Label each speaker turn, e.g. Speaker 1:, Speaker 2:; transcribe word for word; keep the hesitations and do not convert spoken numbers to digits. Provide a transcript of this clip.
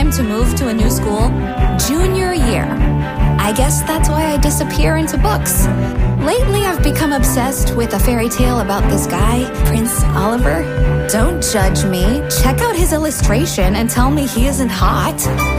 Speaker 1: time to move to a new school? Junior year. I guess that's why I disappear into books. Lately, I've become obsessed with a fairy tale about this guy, Prince Oliver. Don't judge me. Check out his illustration and tell me he isn't hot.